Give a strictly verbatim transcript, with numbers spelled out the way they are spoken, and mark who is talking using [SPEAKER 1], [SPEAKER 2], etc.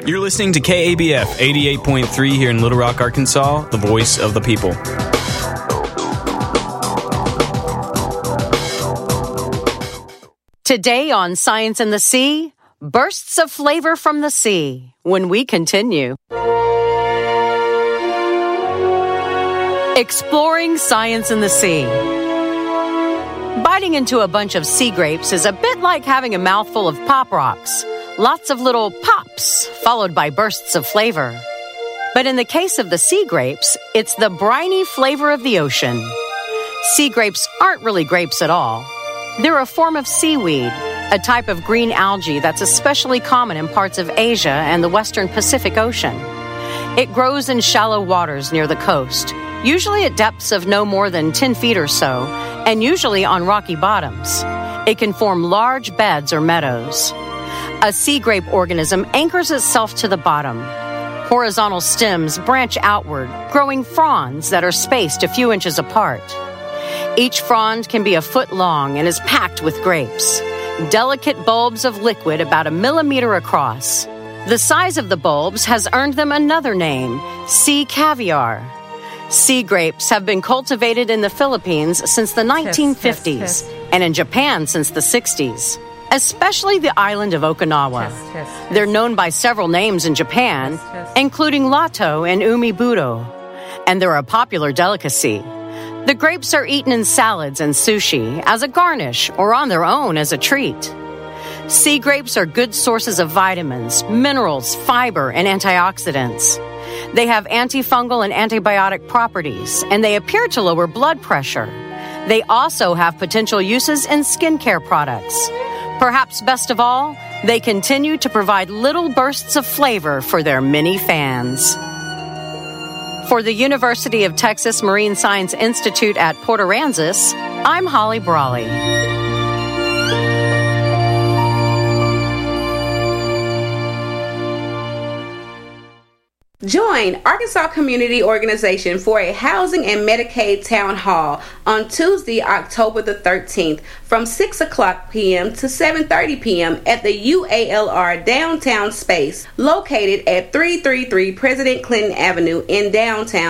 [SPEAKER 1] You're listening to K A B F eighty-eight point three here in Little Rock, Arkansas, the voice of the people.
[SPEAKER 2] Today on Science in the Sea, bursts of flavor from the sea, when we continue. Exploring science in the sea. Biting into a bunch of sea grapes is a bit like having a mouthful of Pop Rocks. Lots of little pops, followed by bursts of flavor. But in the case of the sea grapes, it's the briny flavor of the ocean. Sea grapes aren't really grapes at all. They're a form of seaweed, a type of green algae that's especially common in parts of Asia and the western Pacific Ocean. It grows in shallow waters near the coast, usually at depths of no more than ten feet or so, and usually on rocky bottoms. It can form large beds or meadows. A sea grape organism anchors itself to the bottom. Horizontal stems branch outward, growing fronds that are spaced a few inches apart. Each frond can be a foot long and is packed with grapes, delicate bulbs of liquid about a millimeter across. The size of the bulbs has earned them another name, sea caviar. Sea grapes have been cultivated in the Philippines since the nineteen fifties test, test, test. and in Japan since the sixties, especially the island of Okinawa. Test, test, test. They're known by several names in Japan, test, test. including lato and umiburo, and they're a popular delicacy. The grapes are eaten in salads and sushi, as a garnish, or on their own as a treat. Sea grapes are good sources of vitamins, minerals, fiber, and antioxidants. They have antifungal and antibiotic properties, and they appear to lower blood pressure. They also have potential uses in skincare products. Perhaps best of all, they continue to provide little bursts of flavor for their many fans. For the University of Texas Marine Science Institute at Port Aransas, I'm Holly Brawley.
[SPEAKER 3] Join Arkansas Community Organization for a Housing and Medicaid Town Hall on Tuesday, October the thirteenth from six o'clock p.m. to seven thirty p.m. at the U A L R Downtown Space located at three thirty-three President Clinton Avenue in downtown